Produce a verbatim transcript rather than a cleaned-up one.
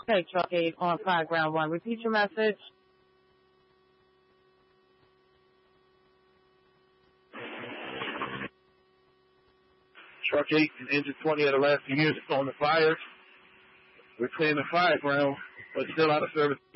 Okay, Truck eight on fire, ground one. Repeat your message. Truck eight and Engine twenty are the last few units on the fire. We're clearing the fire ground, but still out of service.